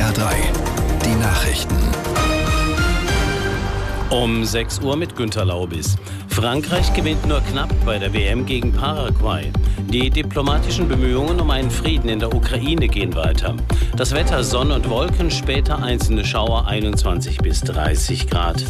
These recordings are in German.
SWR 3, die Nachrichten. Um 6 Uhr mit Günter Laubis. Frankreich gewinnt nur knapp bei der WM gegen Paraguay. Die diplomatischen Bemühungen um einen Frieden in der Ukraine gehen weiter. Das Wetter Sonne und Wolken, später einzelne Schauer 21 bis 30 Grad.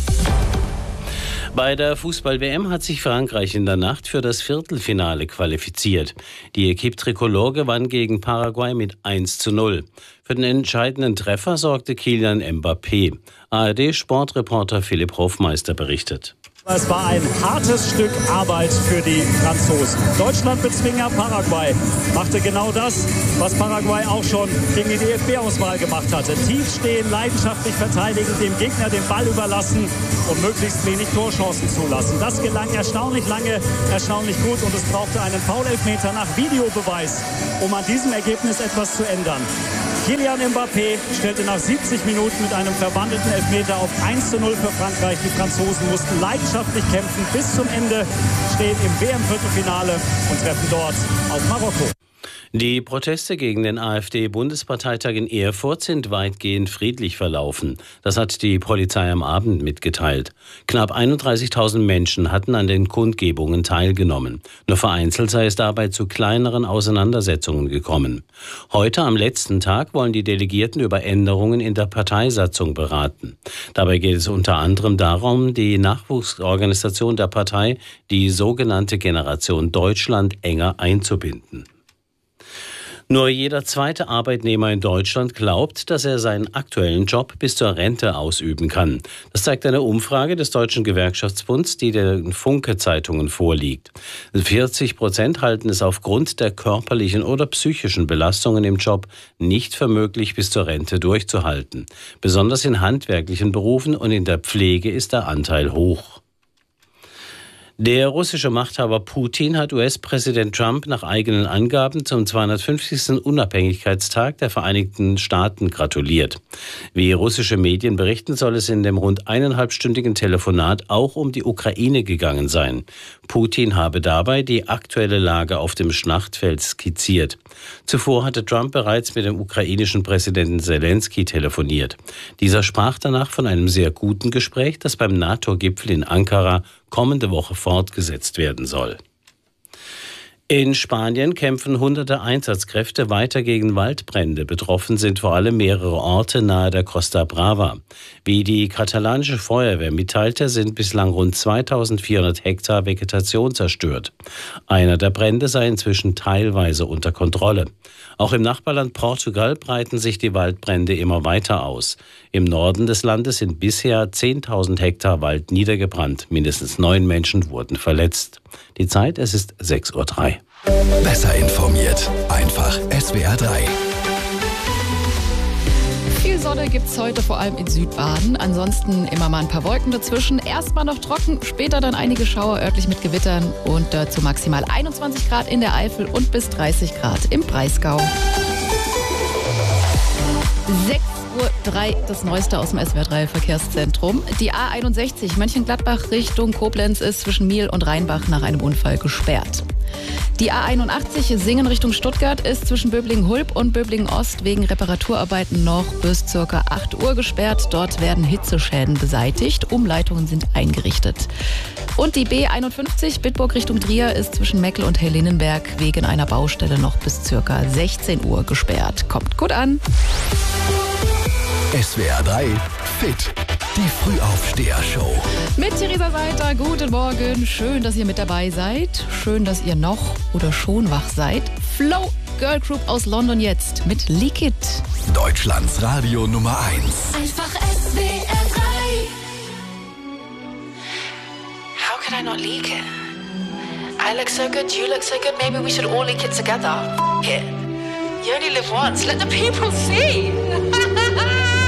Bei der Fußball-WM hat sich Frankreich in der Nacht für das Viertelfinale qualifiziert. Die Equipe Tricolore gewann gegen Paraguay mit 1:0. Für den entscheidenden Treffer sorgte Kylian Mbappé. ARD-Sportreporter Philipp Hofmeister berichtet. Es war ein hartes Stück Arbeit für die Franzosen. Deutschland-Bezwinger Paraguay machte genau das, was Paraguay auch schon gegen die DFB-Auswahl gemacht hatte. Tief stehen, leidenschaftlich verteidigen, dem Gegner den Ball überlassen und möglichst wenig Torchancen zulassen. Das gelang erstaunlich lange, erstaunlich gut und es brauchte einen Foul-Elfmeter nach Videobeweis, um an diesem Ergebnis etwas zu ändern. Kylian Mbappé stellte nach 70 Minuten mit einem verwandelten Elfmeter auf 1:0 für Frankreich. Die Franzosen mussten leidenschaftlich kämpfen bis zum Ende, stehen im WM-Viertelfinale und treffen dort auf Marokko. Die Proteste gegen den AfD-Bundesparteitag in Erfurt sind weitgehend friedlich verlaufen. Das hat die Polizei am Abend mitgeteilt. Knapp 31.000 Menschen hatten an den Kundgebungen teilgenommen. Nur vereinzelt sei es dabei zu kleineren Auseinandersetzungen gekommen. Heute, am letzten Tag, wollen die Delegierten über Änderungen in der Parteisatzung beraten. Dabei geht es unter anderem darum, die Nachwuchsorganisation der Partei, die sogenannte Generation Deutschland, enger einzubinden. Nur jeder zweite Arbeitnehmer in Deutschland glaubt, dass er seinen aktuellen Job bis zur Rente ausüben kann. Das zeigt eine Umfrage des Deutschen Gewerkschaftsbunds, die den Funke-Zeitungen vorliegt. 40% halten es aufgrund der körperlichen oder psychischen Belastungen im Job nicht für möglich, bis zur Rente durchzuhalten. Besonders in handwerklichen Berufen und in der Pflege ist der Anteil hoch. Der russische Machthaber Putin hat US-Präsident Trump nach eigenen Angaben zum 250. Unabhängigkeitstag der Vereinigten Staaten gratuliert. Wie russische Medien berichten, soll es in dem rund 1,5-stündigen Telefonat auch um die Ukraine gegangen sein. Putin habe dabei die aktuelle Lage auf dem Schlachtfeld skizziert. Zuvor hatte Trump bereits mit dem ukrainischen Präsidenten Zelensky telefoniert. Dieser sprach danach von einem sehr guten Gespräch, das beim NATO-Gipfel in Ankara kommende Woche fortgesetzt werden soll. In Spanien kämpfen hunderte Einsatzkräfte weiter gegen Waldbrände. Betroffen sind vor allem mehrere Orte nahe der Costa Brava. Wie die katalanische Feuerwehr mitteilte, sind bislang rund 2400 Hektar Vegetation zerstört. Einer der Brände sei inzwischen teilweise unter Kontrolle. Auch im Nachbarland Portugal breiten sich die Waldbrände immer weiter aus. Im Norden des Landes sind bisher 10.000 Hektar Wald niedergebrannt. Mindestens 9 Menschen wurden verletzt. Die Zeit, es ist 6:03 Uhr. Besser informiert, einfach SWR 3. Viel Sonne gibt es heute vor allem in Südbaden. Ansonsten immer mal ein paar Wolken dazwischen. Erstmal noch trocken, später dann einige Schauer örtlich mit Gewittern und dazu maximal 21 Grad in der Eifel und bis 30 Grad im Breisgau. 6:03 Uhr, das Neueste aus dem SWR 3 Verkehrszentrum. Die A61 Mönchengladbach Richtung Koblenz ist zwischen Miel und Rheinbach nach einem Unfall gesperrt. Die A81 Singen Richtung Stuttgart ist zwischen Böblingen-Hulb und Böblingen-Ost wegen Reparaturarbeiten noch bis ca. 8 Uhr gesperrt. Dort werden Hitzeschäden beseitigt. Umleitungen sind eingerichtet. Und die B51 Bitburg Richtung Trier ist zwischen Meckel und Heilinnenberg wegen einer Baustelle noch bis ca. 16 Uhr gesperrt. Kommt gut an. SWR 3 Fit, die Frühaufsteher-Show. Mit Theresa Seiter, guten Morgen. Schön, dass ihr mit dabei seid. Schön, dass ihr noch oder schon wach seid. Flow Girl Group aus London jetzt mit Leak It. Deutschlands Radio Nummer 1. Einfach SWR 3. How can I not leak it? I look so good, you look so good, maybe we should all leak it together. F*** it. You only live once, let the people see.